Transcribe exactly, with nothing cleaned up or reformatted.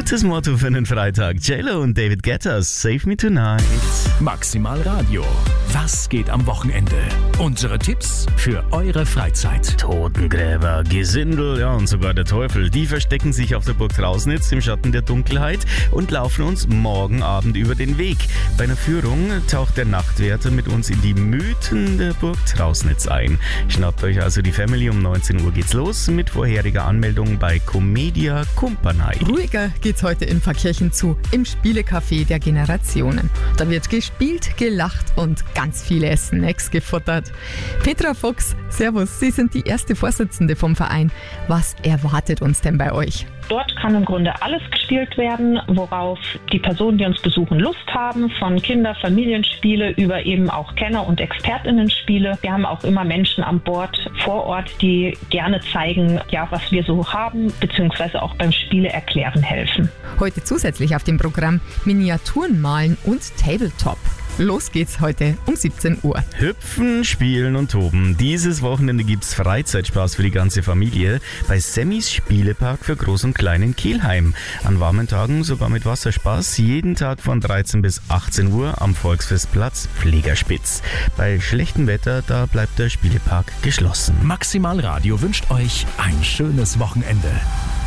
Gutes Motto für einen Freitag. J-Lo und David Guetta, Save Me Tonight. Maximal Radio. Was geht am Wochenende? Unsere Tipps für eure Freizeit. Totengräber, Gesindel, ja und sogar der Teufel, die verstecken sich auf der Burg Trausnitz im Schatten der Dunkelheit und laufen uns morgen Abend über den Weg. Bei einer Führung taucht der Nachtwärter mit uns in die Mythen der Burg Trausnitz ein. Schnappt euch also die Family, um neunzehn Uhr geht's los mit vorheriger Anmeldung bei Comedia Kumpanei. Ruhiger geht's heute in Pfarrkirchen zu, im Spielecafé der Generationen. Da wird gespielt, gelacht und ganz viele Snacks gefuttert. Petra Fuchs, servus, Sie sind die erste Vorsitzende vom Verein. Was erwartet uns denn bei euch? Dort kann im Grunde alles gespielt werden, worauf die Personen, die uns besuchen, Lust haben, von Kinder-, Familienspiele über eben auch Kenner- und ExpertInnen-Spiele. Wir haben auch immer Menschen an Bord vor Ort, die gerne zeigen, ja, was wir so haben, beziehungsweise auch beim Spiele erklären helfen. Heute zusätzlich auf dem Programm Miniaturen malen und Tabletop. Los geht's heute um siebzehn Uhr. Hüpfen, spielen und toben. Dieses Wochenende gibt's Freizeitspaß für die ganze Familie bei Sammys Spielepark für Groß und Klein in Kelheim. An warmen Tagen sogar mit Wasserspaß, jeden Tag von dreizehn bis achtzehn Uhr am Volksfestplatz Pflegerspitz. Bei schlechtem Wetter, da bleibt der Spielepark geschlossen. Maximal Radio wünscht euch ein schönes Wochenende.